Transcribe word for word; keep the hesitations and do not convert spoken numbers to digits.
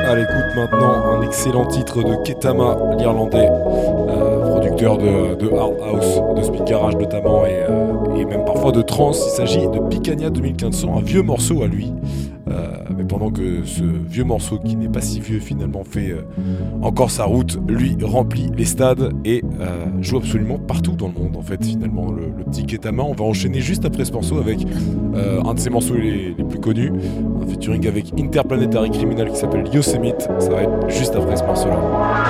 à l'écoute maintenant un excellent titre de Ketama, l'Irlandais, euh, producteur de, de hard house, de speed garage notamment, et, euh, et même parfois de trance. Il s'agit de Picanha deux mille quinze, un vieux morceau à lui. Euh, mais pendant que ce vieux morceau, qui n'est pas si vieux finalement, fait euh, encore sa route, lui remplit les stades et euh, joue absolument partout dans le monde en fait finalement, le, le petit Ketama. On va enchaîner juste après ce morceau avec euh, un de ses morceaux les, les plus connus, un featuring avec Interplanetary Criminal qui s'appelle Yosemite. Ça va être juste après ce morceau là.